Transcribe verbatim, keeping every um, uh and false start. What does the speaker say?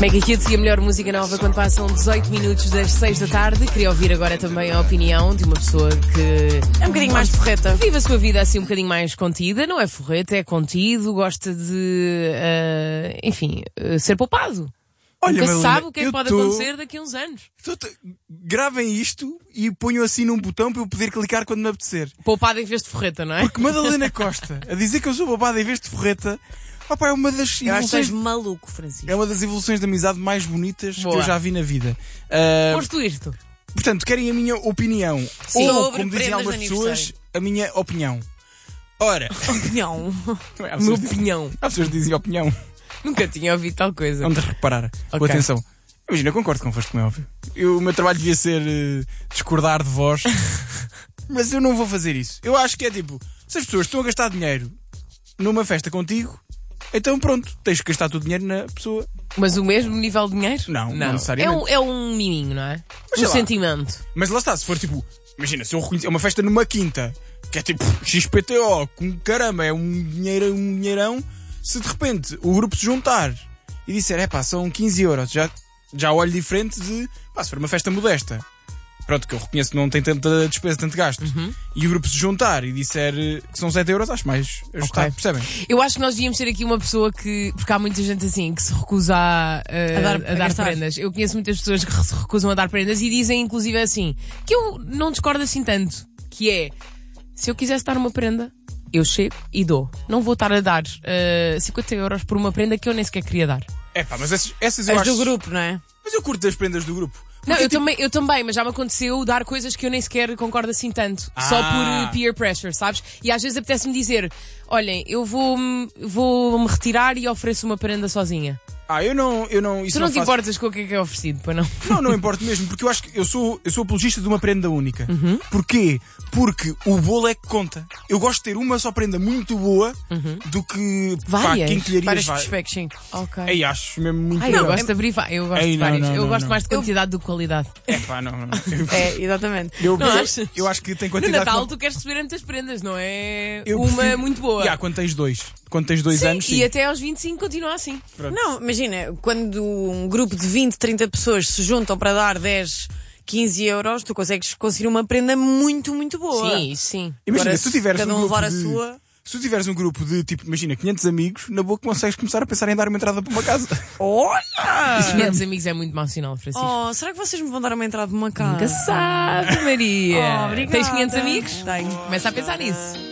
Mega Kids e a melhor música nova quando passam dezoito minutos das seis da tarde. Queria ouvir agora também a opinião de uma pessoa que é um bocadinho mais forreta. Vive a sua vida assim um bocadinho mais contida. Não é forreta, é contido, gosta de, uh, enfim, uh, ser poupado. Olha, Nunca Madalena, sabe o que é que pode tô... acontecer daqui a uns anos. Tô... Gravem isto e ponham assim num botão para eu poder clicar quando me apetecer. Poupado em vez de forreta, não é? Porque Madalena Costa, a dizer que eu sou poupado em vez de forreta, opa, é uma das eu acho que evoluções... és maluco, Francisco. É uma das evoluções de amizade mais bonitas Boa. que eu já vi na vida. Uh... Posto isto. Portanto, querem a minha opinião? Sim. Ou, Sobre como dizem algumas pessoas, a minha opinião. Ora... Opinião. Há Minha pessoas, opinião. há pessoas que dizem opinião. Nunca tinha ouvido tal coisa. Vamos reparar. Ok. Com atenção. Imagina, eu concordo convosco, como é óbvio. Eu, o meu trabalho devia ser uh, discordar de vós. Mas eu não vou fazer isso. Eu acho que é tipo, se as pessoas estão a gastar dinheiro numa festa contigo, então pronto, tens que gastar todo o dinheiro na pessoa. Mas o mesmo nível de dinheiro? Não, não É necessariamente. um, é um miminho, não é? Mas sei Um lá. sentimento. Mas lá está, se for tipo, imagina, se eu reconhecer uma festa numa quinta, que é tipo X P T O, com caramba, é um dinheiro, um dinheirão, se de repente o grupo se juntar e disser, é pá, são quinze euros, já, já olho diferente de, pá, se for uma festa modesta, pronto, que eu reconheço que não tem tanta despesa, tanto gasto, Uhum. e o grupo se juntar e disser que são sete euros, acho mais ajustado, Ok. percebem? Eu acho que nós devíamos ter aqui uma pessoa que. Porque há muita gente assim que se recusa a, uh, A dar- a a dar gastar. prendas. Eu conheço muitas pessoas que se recusam a dar prendas e dizem, inclusive, assim, que eu não discordo assim tanto. Que é, se eu quisesse dar uma prenda, eu chego e dou. Não vou estar a dar uh, cinquenta euros por uma prenda que eu nem sequer queria dar. É pá, mas essas, essas eu És acho... do grupo, não é? Mas eu curto das prendas do grupo. Não, Porque, eu, tipo, também, eu também, mas já me aconteceu dar coisas que eu nem sequer concordo assim tanto. Ah. Só por uh, peer pressure, sabes? E às vezes apetece-me dizer, olhem, eu vou-me vou -me retirar e ofereço uma prenda sozinha. Ah, eu não... Eu não isso Tu não, te faço. importas com o que é que é oferecido, pois não? Não, não importa mesmo, porque eu acho que eu sou, eu sou apologista de uma prenda única. Uhum. Porquê? Porque o bolo é que conta. Eu gosto de ter uma só prenda muito boa do que pá, Várias? quinquilharias. Várias vai- perspectivas, sim. Ok. Ei, acho mesmo muito Ai, eu legal. gosto de abrir va- eu gosto Ei, de não, vários. não, eu não, gosto não. mais de quantidade do que qualidade. É pá, não, não. Eu, É, exatamente. eu, Não eu, achas? eu acho que tem No quantidade. Natal não- tu queres receber muitas prendas, não é? eu uma prefiro- muito boa. E há, quando tens dois. Quando tens dois sim, anos, sim. e até aos vinte e cinco continua assim. Pronto. Não, imagina, quando um grupo de vinte, trinta pessoas se juntam para dar dez, quinze euros, tu consegues conseguir uma prenda muito, muito boa. Sim, isso sim. Imagina, Agora, se tu tiveres cada um um grupo levar a de... sua. Se tu tiveres um grupo de, tipo, imagina, quinhentos amigos, na boa consegues começar a pensar em dar uma entrada para uma casa. Olha! quinhentos amigos é muito mau sinal, Francisco. Oh, será que vocês me vão dar uma entrada de uma casa? Nunca sabe, Maria. Oh, obrigada. Tens quinhentos amigos? Tenho. Começa a pensar nisso.